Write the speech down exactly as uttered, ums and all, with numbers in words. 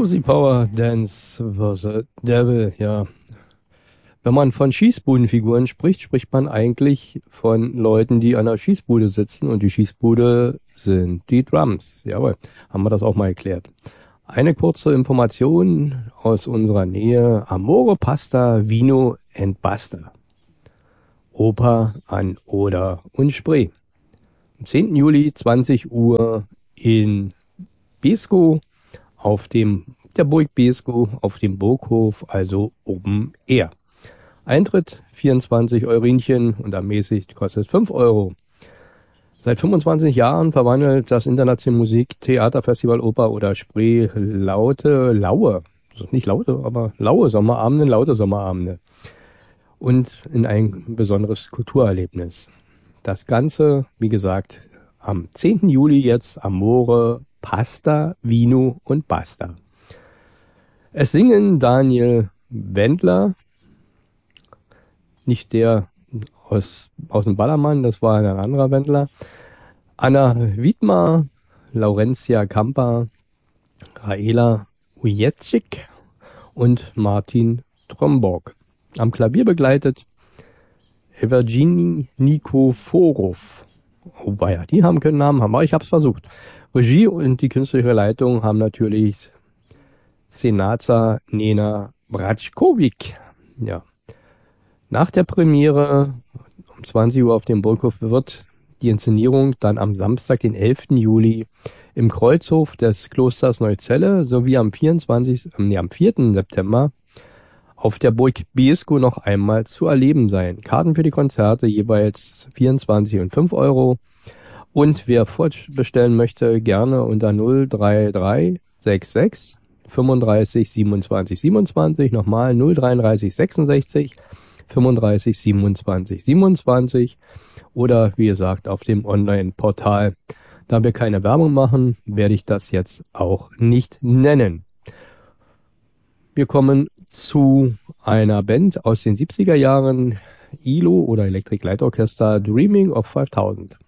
Cozy Power Dance versus Devil, ja. Wenn man von Schießbudenfiguren spricht, spricht man eigentlich von Leuten, die an der Schießbude sitzen, und die Schießbude sind die Drums. Jawohl, haben wir das auch mal erklärt. Eine kurze Information aus unserer Nähe: Amore, Pasta, Vino and Basta. Oper an Oder und Spree. Am zehnten Juli, zwanzig Uhr in Beeskow, auf dem der Burg Beeskow, auf dem Burghof, also Open Air. Eintritt vierundzwanzig Eurinchen und ermäßigt kostet fünf Euro. Seit fünfundzwanzig Jahren verwandelt das Internationale Musik Theaterfestival Oper oder Spree laute, laue, also nicht laute, aber laue Sommerabende, laute Sommerabende und in ein besonderes Kulturerlebnis. Das Ganze, wie gesagt, am zehnten Juli jetzt Amore, Pasta, Vino und Basta. Es singen Daniel Wendler, nicht der aus, aus dem Ballermann, das war ein anderer Wendler, Anna Wiedmer, Laurentia Kamper, Raela Ujecik und Martin Tromborg. Am Klavier begleitet Evgeny Nikiforov. Wobei, ja, die haben keinen Namen, haben, aber ich habe es versucht. Regie und die künstlerische Leitung haben natürlich Senaca Nena Bratschkowik. Ja. Nach der Premiere um zwanzig Uhr auf dem Burghof wird die Inszenierung dann am Samstag, den elften Juli, im Kreuzhof des Klosters Neuzelle sowie am vierundzwanzigsten Nee, am vierten September auf der Burg Beeskow noch einmal zu erleben sein. Karten für die Konzerte jeweils vierundzwanzig und fünf Euro. Und wer vorbestellen möchte, gerne unter null drei drei sechs sechs fünfunddreißig siebenundzwanzig siebenundzwanzig, nochmal null drei drei sechsundsechzig fünfunddreißig siebenundzwanzig siebenundzwanzig oder wie gesagt auf dem Online-Portal. Da wir keine Werbung machen, werde ich das jetzt auch nicht nennen. Wir kommen zu einer Band aus den siebziger Jahren, I L O oder Electric Light Orchestra, Dreaming of fünftausend.